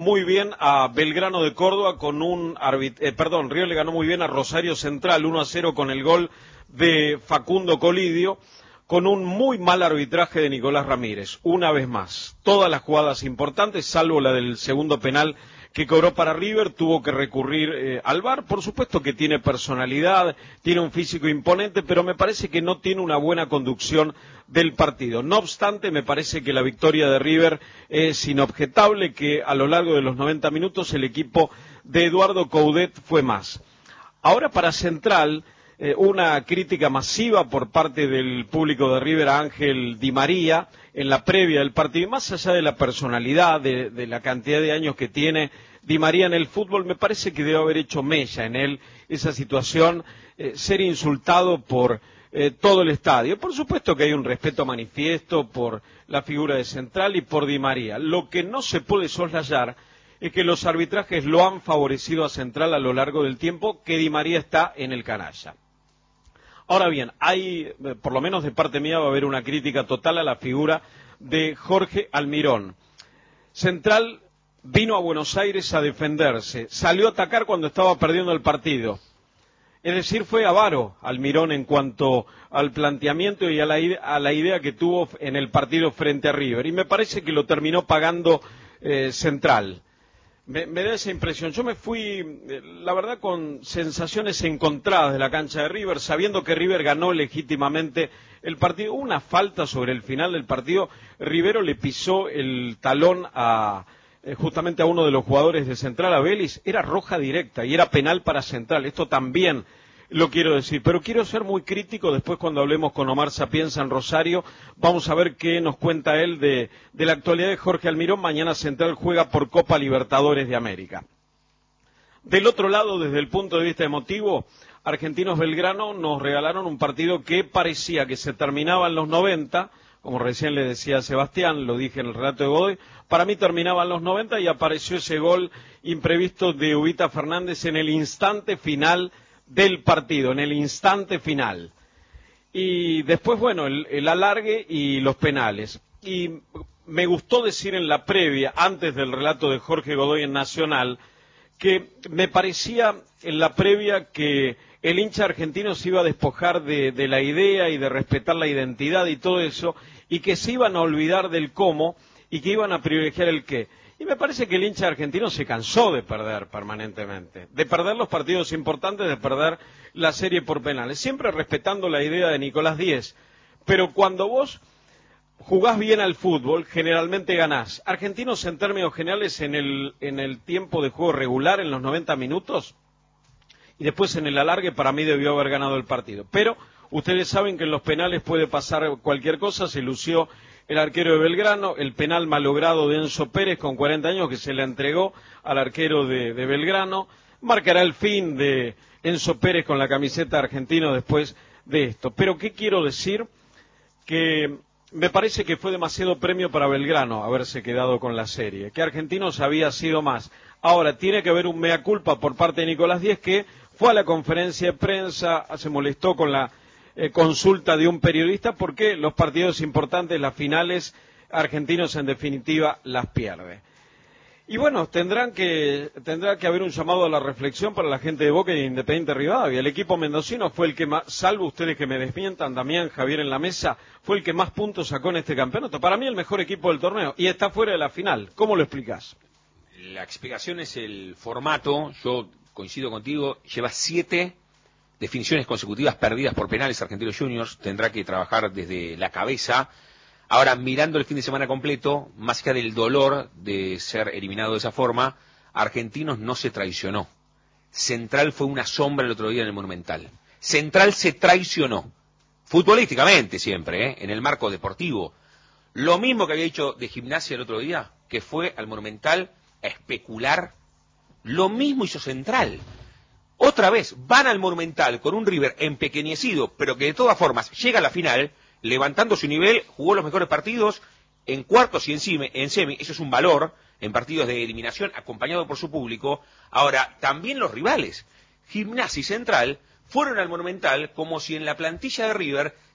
muy bien a Belgrano de Córdoba con River le ganó muy bien a Rosario Central 1-0 con el gol de Facundo Colidio, con un muy mal arbitraje de Nicolás Ramírez, una vez más. Todas las jugadas importantes, salvo la del segundo penal que cobró para River, tuvo que recurrir al VAR. Por supuesto que tiene personalidad, tiene un físico imponente, pero me parece que no tiene una buena conducción del partido. No obstante, me parece que la victoria de River es inobjetable, que a lo largo de los 90 minutos el equipo de Eduardo Coudet fue más. Ahora para Central, una crítica masiva por parte del público de River a Ángel Di María en la previa del partido, y más allá de la personalidad, de la cantidad de años que tiene Di María en el fútbol, me parece que debe haber hecho mella en él esa situación, ser insultado por todo el estadio. Por supuesto que hay un respeto manifiesto por la figura de Central y por Di María. Lo que no se puede soslayar es que los arbitrajes lo han favorecido a Central a lo largo del tiempo que Di María está en el canalla. Ahora bien, por lo menos de parte mía, va a haber una crítica total a la figura de Jorge Almirón. Central vino a Buenos Aires a defenderse, salió a atacar cuando estaba perdiendo el partido. Es decir, fue avaro Almirón en cuanto al planteamiento y a la idea que tuvo en el partido frente a River. Y me parece que lo terminó pagando Central. Me da esa impresión. Yo me fui, la verdad, con sensaciones encontradas de la cancha de River, sabiendo que River ganó legítimamente el partido. Una falta sobre el final del partido. Rivero le pisó el talón justamente a uno de los jugadores de Central, a Vélez. Era roja directa y era penal para Central. Esto también lo quiero decir, pero quiero ser muy crítico. Después, cuando hablemos con Omar Sapienza en Rosario, vamos a ver qué nos cuenta él de la actualidad de Jorge Almirón. Mañana Central juega por Copa Libertadores de América. Del otro lado, desde el punto de vista emotivo, Argentinos Belgrano nos regalaron un partido que parecía que se terminaba en los 90, como recién le decía a Sebastián, lo dije en el relato de Godoy, para mí terminaba en los 90 y apareció ese gol imprevisto de Ubita Fernández en el instante final del partido, en el instante final. Y después, bueno, el alargue y los penales. Y me gustó decir en la previa, antes del relato de Jorge Godoy en Nacional, que me parecía en la previa que el hincha argentino se iba a despojar de la idea y de respetar la identidad y todo eso, y que se iban a olvidar del cómo y que iban a privilegiar el qué. Y me parece que el hincha argentino se cansó de perder permanentemente, de perder los partidos importantes, de perder la serie por penales, siempre respetando la idea de Nicolás Díez. Pero cuando vos jugás bien al fútbol, generalmente ganás. Argentinos, en términos generales, en el tiempo de juego regular, en los 90 minutos, y después en el alargue, para mí debió haber ganado el partido. Pero ustedes saben que en los penales puede pasar cualquier cosa. Se lució el arquero de Belgrano, el penal malogrado de Enzo Pérez con 40 años que se le entregó al arquero de Belgrano. Marcará el fin de Enzo Pérez con la camiseta argentina después de esto. Pero ¿qué quiero decir? Que me parece que fue demasiado premio para Belgrano haberse quedado con la serie, que Argentinos había sido más. Ahora, tiene que haber un mea culpa por parte de Nicolás Díez, que fue a la conferencia de prensa, se molestó con la consulta de un periodista, porque los partidos importantes, las finales, Argentinos en definitiva las pierde. Y bueno, tendrá que haber un llamado a la reflexión para la gente de Boca y de Independiente Rivadavia. El equipo mendocino fue el que más, salvo ustedes que me desmientan, Damián, Javier en la mesa, fue el que más puntos sacó en este campeonato. Para mí el mejor equipo del torneo, y está fuera de la final. ¿Cómo lo explicás? La explicación es el formato. Yo coincido contigo, lleva 7 definiciones consecutivas perdidas por penales Argentinos Juniors, tendrá que trabajar desde la cabeza. Ahora, mirando el fin de semana completo, más allá del dolor de ser eliminado de esa forma, Argentinos no se traicionó. Central fue una sombra el otro día en el Monumental. Central se traicionó, futbolísticamente siempre, en el marco deportivo. Lo mismo que había hecho de Gimnasia el otro día, que fue al Monumental a especular, lo mismo hizo Central. Otra vez, van al Monumental con un River empequeñecido, pero que de todas formas llega a la final, levantando su nivel, jugó los mejores partidos, en cuartos y en semi, eso es un valor, en partidos de eliminación, acompañado por su público. Ahora, también los rivales, Gimnasia y Central, fueron al Monumental como si en la plantilla de River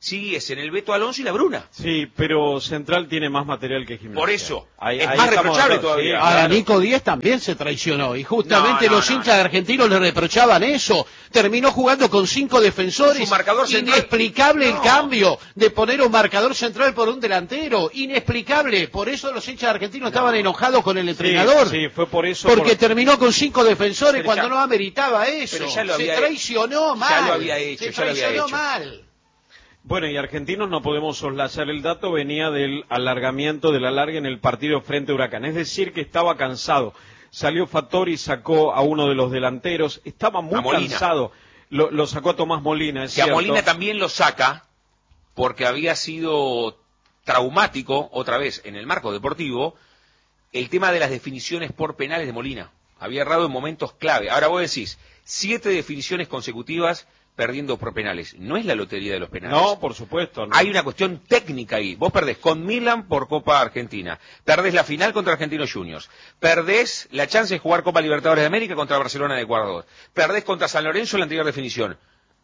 sí es en el Beto Alonso y la Bruna. Sí, pero Central tiene más material que Gimnasia. Por eso, ahí es más reprochable todavía. Ahora, claro. Nico Díez también se traicionó y justamente No, los hinchas argentinos le reprochaban eso. Terminó jugando con 5 defensores. Su marcador central. Inexplicable el cambio de poner un marcador central por un delantero. Inexplicable. Por eso los hinchas argentinos estaban enojados con el entrenador. Sí, fue por eso. Porque terminó con 5 defensores Pero cuando ya- no ameritaba eso. pero ya lo Se había- traicionó mal. ya lo había hecho, Se ya lo había traicionó hecho. mal. Bueno, y argentinos no podemos soslayar el dato, venía del alargamiento del alargue en el partido frente a Huracán. Es decir, que estaba cansado. Salió Fattori, sacó a uno de los delanteros, estaba muy cansado. Lo sacó a Tomás Molina, es Que a cierto. Molina también lo saca porque había sido traumático, otra vez, en el marco deportivo, el tema de las definiciones por penales de Molina. Había errado en momentos clave. Ahora vos decís, 7 definiciones consecutivas perdiendo por penales. No es la lotería de los penales. No, por supuesto. No. Hay una cuestión técnica ahí. Vos perdés con Milan por Copa Argentina. Perdés la final contra Argentinos Juniors. Perdés la chance de jugar Copa Libertadores de América contra Barcelona de Ecuador. Perdés contra San Lorenzo en la anterior definición.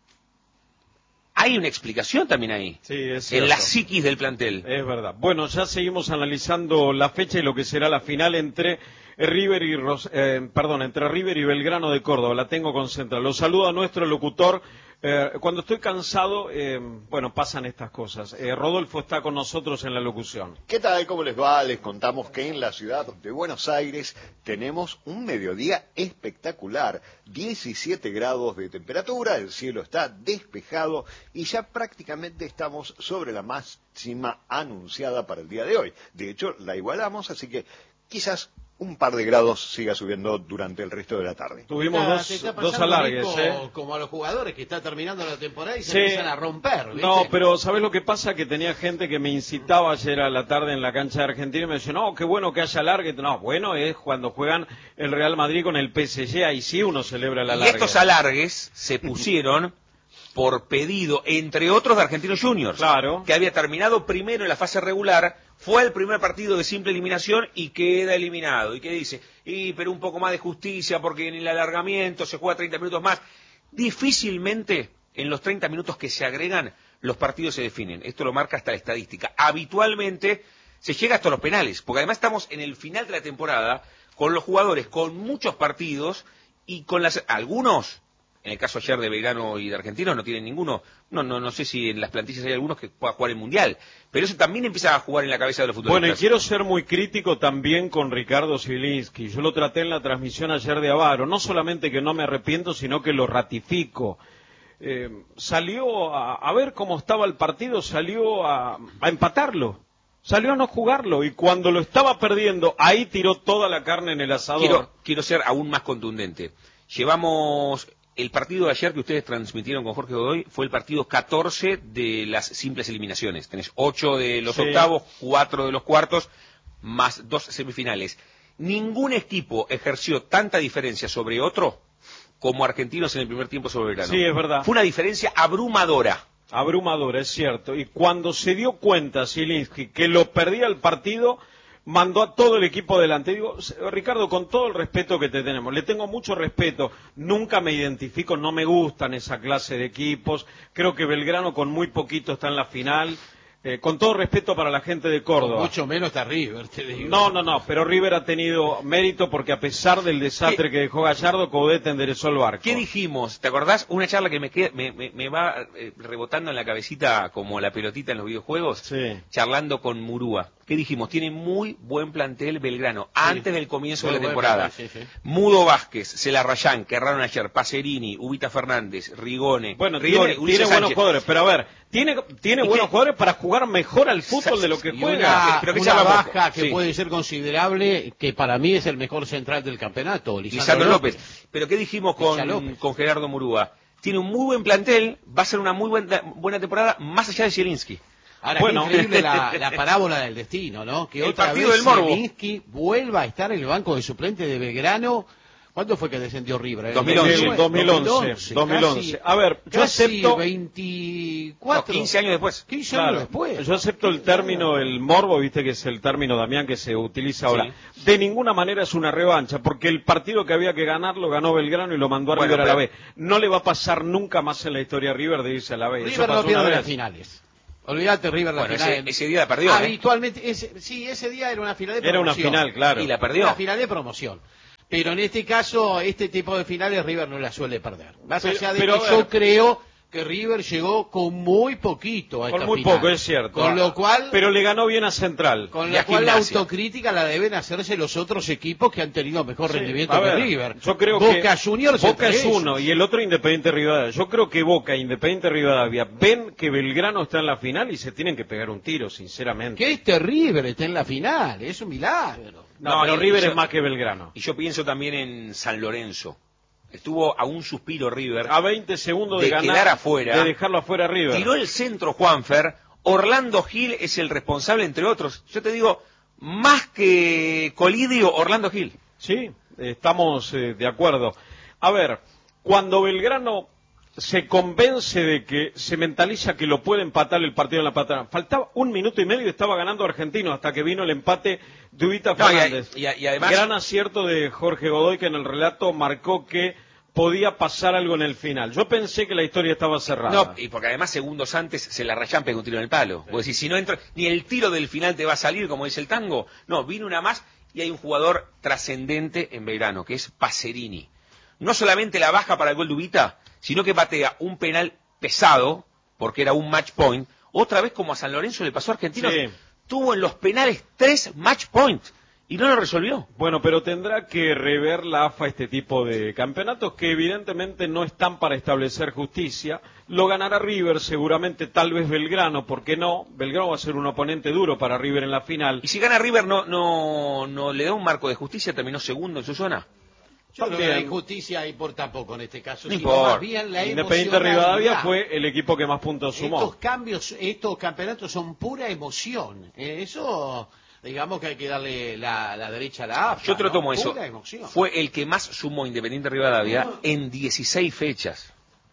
Hay una explicación también ahí. Sí, es cierto. En la psiquis del plantel. Es verdad. Bueno, ya seguimos analizando la fecha y lo que será la final entre River y entre River y Belgrano de Córdoba. La tengo con Central. Los saludo a nuestro locutor. Cuando estoy cansado, bueno, pasan estas cosas. Rodolfo está con nosotros en la locución. ¿Qué tal? ¿Cómo les va? Les contamos que en la ciudad de Buenos Aires tenemos un mediodía espectacular. 17 grados de temperatura, el cielo está despejado y ya prácticamente estamos sobre la máxima anunciada para el día de hoy. De hecho, la igualamos, así que quizás un par de grados siga subiendo durante el resto de la tarde. Tuvimos dos alargues, como a los jugadores que está terminando la temporada y se Sí. empiezan a romper, ¿viste? No, pero ¿sabés lo que pasa? Que tenía gente que me incitaba ayer a la tarde en la cancha de Argentina y me decía, no, qué bueno que haya alargue. No, bueno es cuando juegan el Real Madrid con el PSG, ahí sí uno celebra el Y alargue. estos alargues se pusieron por pedido, entre otros, de Argentinos Juniors. Claro. Que había terminado primero en la fase regular, fue el primer partido de simple eliminación y queda eliminado. Y que dice, pero un poco más de justicia porque en el alargamiento se juega 30 minutos más. Difícilmente en los 30 minutos que se agregan los partidos se definen. Esto lo marca hasta la estadística. Habitualmente se llega hasta los penales, porque además estamos en el final de la temporada con los jugadores con muchos partidos y con algunos. En el caso ayer de Belgrano y de Argentinos no tienen ninguno, no sé si en las plantillas hay algunos que puedan jugar el Mundial, pero eso también empieza a jugar en la cabeza de los futbolistas. Bueno, y quiero ser muy crítico también con Ricardo Zielinski. Yo lo traté en la transmisión ayer de Avaro, no solamente que no me arrepiento, sino que lo ratifico. Salió a ver cómo estaba el partido, salió a empatarlo. Salió a no jugarlo y cuando lo estaba perdiendo, ahí tiró toda la carne en el asador. Quiero ser aún más contundente. Llevamos... El partido de ayer que ustedes transmitieron con Jorge Godoy fue el partido 14 de las simples eliminaciones. Tenés 8 de los octavos, 4 de los cuartos, más 2 semifinales. Ningún equipo ejerció tanta diferencia sobre otro como Argentinos en el primer tiempo sobre Belgrano. Sí, es verdad. Fue una diferencia abrumadora. Abrumadora, es cierto. Y cuando se dio cuenta Zielinski que lo perdía el partido, mandó a todo el equipo adelante. Digo, Ricardo, con todo el respeto que te tenemos, le tengo mucho respeto, nunca me identifico, no me gustan esa clase de equipos, creo que Belgrano con muy poquito está en la final, con todo respeto para la gente de Córdoba. Mucho menos está River, te digo. No, pero River ha tenido mérito porque a pesar del desastre que dejó Gallardo, Coudet enderezó el barco. ¿Qué dijimos? ¿Te acordás? Una charla que me va rebotando en la cabecita como la pelotita en los videojuegos, Sí. charlando con Murúa. ¿Qué dijimos? Tiene muy buen plantel Belgrano, antes del comienzo de la Muy buen temporada. plantel, sí. Mudo Vázquez, Celarrayán, que erraron ayer, Pacerini, Ubita Fernández, Rigone. Bueno, Rigone, tiene Ulises buenos Sánchez. jugadores, pero a ver, tiene buenos jugadores para jugar mejor al fútbol de lo que Y juega. pero que una charla baja poco. que Sí. puede ser considerable, que para mí es el mejor central del campeonato, Lisandro López. ¿Pero qué dijimos Licha López. con Gerardo Murúa? Tiene un muy buen plantel, va a ser una muy buena temporada, más allá de Zielinski. Ahora, Bueno. es increíble la parábola del destino, ¿no? Que El otra partido vez del morbo. Zielinski vuelva a estar en el banco de suplente de Belgrano. ¿Cuándo fue que descendió River? ¿En el 2011. 2011. A ver, yo casi acepto... 24. 15 años después. 15 Claro, años después. yo acepto el término, el morbo, viste que es el término, Damián, que se utiliza ahora. Sí. De ninguna manera es una revancha, porque el partido que había que ganar lo ganó Belgrano y lo mandó a Bueno, River a la pero- B. No le va a pasar nunca más en la historia a River de irse a la B. Eso River no pasó pierde una las vez. finales. Olvídate, River la Bueno, final. ese día la perdió. Habitualmente, ese día era una final de promoción. Era una final, claro. Y la perdió. Una final de promoción. Pero en este caso, este tipo de finales River no la suele perder. Más allá de que yo creo que River llegó con muy poquito a esta Con muy final. poco, es cierto. Con lo cual, pero le ganó bien a Central. con y lo a cual la Gimnasia. autocrítica la deben hacerse los otros equipos que han tenido mejor Sí, rendimiento a que ver, River. yo creo Boca que Juniors Boca entre es uno ellos. y el otro Independiente Rivadavia. Yo creo que Boca e Independiente Rivadavia ven que Belgrano está en la final y se tienen que pegar un tiro, sinceramente. Que este River esté en la final, es un milagro. No, pero y River yo- es más que Belgrano. Y yo pienso también en San Lorenzo. Estuvo a un suspiro River. A 20 segundos de de ganar, quedar afuera. de dejarlo afuera River. Tiró el centro Juanfer. Orlando Gil es el responsable, entre otros. Yo te digo, más que Colidio, Orlando Gil. Sí, estamos de acuerdo. A ver, cuando Belgrano se convence de que, se mentaliza que lo puede empatar el partido en la patada, faltaba 1 minuto y medio y estaba ganando Argentino hasta que vino el empate de Ubita No, Fernández. y además... Gran acierto de Jorge Godoy, que en el relato marcó que podía pasar algo en el final. Yo pensé que la historia estaba cerrada. No, y porque además segundos antes se la rayán pegó un tiro en el palo. Vos decís, si no entra, ni el tiro del final te va a salir, como dice el tango. No, vino una más y hay un jugador trascendente en Belgrano, que es Pacerini. No solamente la baja para el gol de Ubita, sino que patea un penal pesado, porque era un match point. Otra vez como a San Lorenzo le pasó a Argentinos, Sí. tuvo en los penales 3 match point y no lo resolvió. Bueno, pero tendrá que rever la AFA este tipo de campeonatos que evidentemente no están para establecer justicia. Lo ganará River, seguramente, tal vez Belgrano, ¿por qué no? Belgrano va a ser un oponente duro para River en la final. Y si gana River no le da un marco de justicia, terminó segundo en su zona. Yo creo que También. la injusticia importa poco en este caso. No sino importa. más bien la Independiente Rivadavia emocionalidad. fue el equipo que más puntos sumó. Estos campeonatos son pura emoción. Eso, digamos que hay que darle la derecha a la AFA. Yo te lo ¿no? tomo eso. Pura emoción. Fue el que más sumó Independiente Rivadavia en 16 fechas.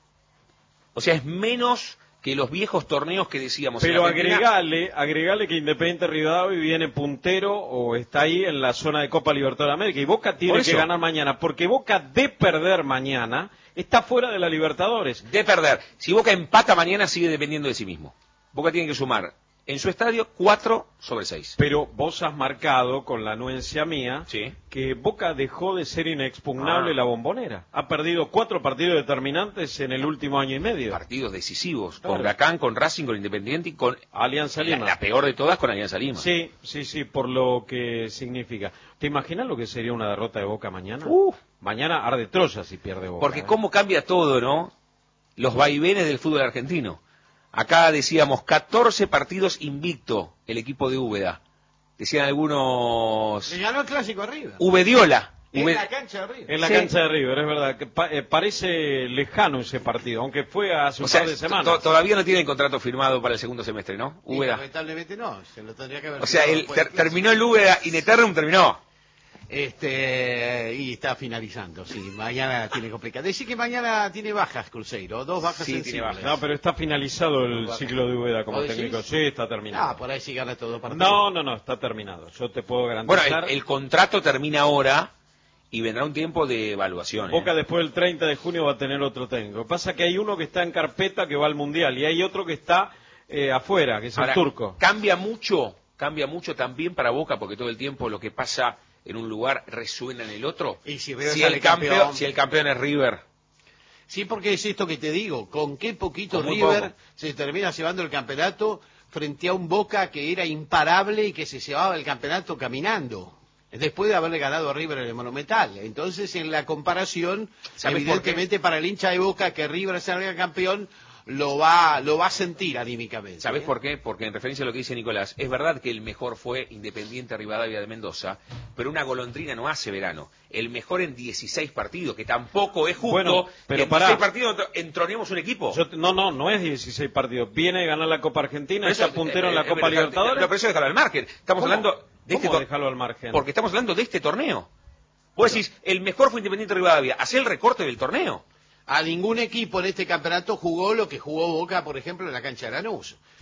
O sea, es menos que los viejos torneos que decíamos. En Pero Argentina. agregale que Independiente Rivadavia viene puntero o está ahí en la zona de Copa Libertadores de América. Y Boca tiene Por que eso. ganar mañana, porque Boca de perder mañana está fuera de la Libertadores. De perder. Si Boca empata mañana, sigue dependiendo de sí mismo. Boca tiene que sumar en su estadio 4/6. Pero vos has marcado, con la anuencia mía, Sí. que Boca dejó de ser inexpugnable Ah. la Bombonera. Ha perdido 4 partidos determinantes en el último año y medio. Partidos decisivos. Claro. Con Huracán, con Racing, con Independiente y con Alianza Lima. la peor de todas, con Alianza Lima. Sí, por lo que significa. ¿Te imaginas lo que sería una derrota de Boca mañana? Mañana arde Troya si pierde Boca. Porque cómo cambia todo, ¿no? Los vaivenes del fútbol argentino. Acá decíamos 14 partidos invicto el equipo de Úbeda. Decían algunos Le ganó el clásico a River. Ubediola. En la cancha de River. En la Sí. cancha de River, es verdad. Que parece lejano ese partido, aunque fue hace un O sea, par de semanas. todavía no tiene contrato firmado para el segundo semestre, ¿no? Y Úbeda. lamentablemente no, se lo tendría que haber O sea, firmado él después del terminó el Úbeda in eternum, terminó. y está finalizando, sí, mañana tiene complicado. Decir que mañana tiene bajas Cruzeiro, 2 bajas Sí, tiene sensibles. bajas. No, pero está finalizado el ciclo de Ubeda como ¿Vos decís? técnico. Sí, está terminado. Por ahí sí gana todo partido. No, está terminado. Yo te puedo Bueno, garantizar. el contrato termina ahora y vendrá un tiempo de evaluación. Boca después del 30 de junio va a tener otro técnico. Lo que pasa es que hay uno que está en carpeta que va al Mundial y hay otro que está afuera, que es Ahora, el turco. Cambia mucho también para Boca, porque todo el tiempo lo que pasa en un lugar resuena en el otro. Y si River sale campeón. Si el campeón es River. Sí, porque es esto que te digo, con qué poquito Con muy River poco. se termina llevando el campeonato frente a un Boca que era imparable y que se llevaba el campeonato caminando. Después de haberle ganado a River en el Monumental. Entonces, en la comparación, ¿Sabes por evidentemente para el hincha de Boca que River salga campeón, lo va a sentir anímicamente. ¿Sabés por qué? Porque en referencia a lo que dice Nicolás, es verdad que el mejor fue Independiente Rivadavia de Mendoza, pero una golondrina no hace verano. El mejor en 16 partidos, que tampoco es justo Bueno, pero que en pará. 16 partidos entronemos un equipo. No es 16 partidos. Viene a ganar la Copa Argentina, Pero está eso, puntero en la Copa pero Libertadores. pero eso déjalo al margen. Estamos ¿Cómo? hablando de ¿Cómo dejarlo al margen? Porque estamos hablando de este torneo. Vos decís, el mejor fue Independiente Rivadavia. Hacé el recorte del torneo. A ningún equipo en este campeonato jugó lo que jugó Boca, por ejemplo, en la cancha de Lanús.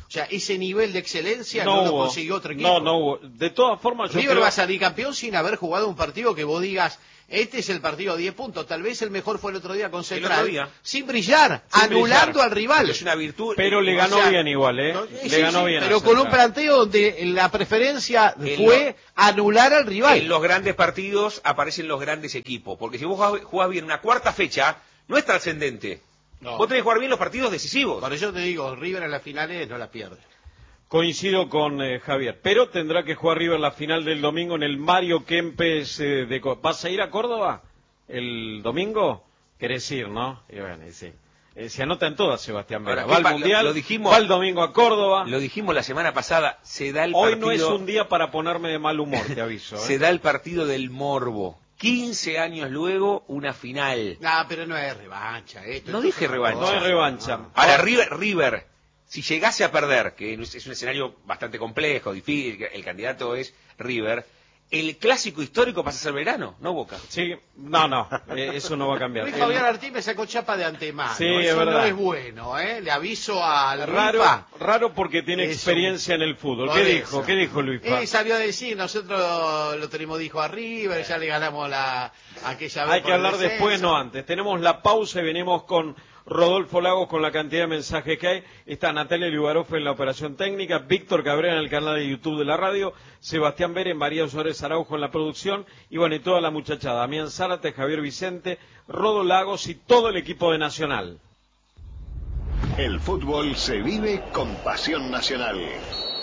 O sea, ese nivel de excelencia no lo consiguió otro equipo. No hubo. De todas formas, yo River creo... va a salir campeón sin haber jugado un partido que vos digas, este es el partido a 10 puntos. Tal vez el mejor fue el otro día con Central. Sin brillar, anulando al rival. Es una virtud. Pero le ganó bien igual, ¿eh? Le ganó bien. Pero con un planteo donde la preferencia fue anular al rival. En los grandes partidos aparecen los grandes equipos. Porque si vos jugás bien una cuarta fecha, no es trascendente. No. Vos tenés que jugar bien los partidos decisivos. Por eso te digo, River en las finales no la pierde. Coincido con Javier, pero tendrá que jugar River la final del domingo en el Mario Kempes ¿Vas a ir a Córdoba el domingo? ¿Querés ir, no? Y bueno, sí. Se anotan todas, Sebastián Vera. Va al Mundial, va el domingo a Córdoba. Lo dijimos la semana pasada, se da el partido... Hoy no es un día para ponerme de mal humor, te aviso. Se da el partido del morbo. 15 años luego, una final. No, pero no es revancha. No dije revancha. No es revancha. Ahora, River, si llegase a perder, que es un escenario bastante complejo, difícil, el candidato es River, el clásico histórico pasa a ser Verano, no Boca. Sí, eso no va a cambiar. Luis Javier Artí me sacó chapa de antemano. Sí, eso es verdad. No es bueno, ¿eh? Le aviso al Raro porque tiene experiencia en el fútbol. ¿Qué dijo Luis? Salió a decir, nosotros lo tenemos dijo a River, ya le ganamos aquella vez. Hay que hablar después, no antes. Tenemos la pausa y venimos con Rodolfo Lagos con la cantidad de mensajes que hay. Está Natalia Liubarov en la operación técnica, Víctor Cabrera en el canal de YouTube de la radio, Sebastián Beren, María Suárez Araujo en la producción, y bueno, y toda la muchachada, Damián Zárate, Javier Vicente, Rodo Lagos y todo el equipo de Nacional. El fútbol se vive con pasión nacional.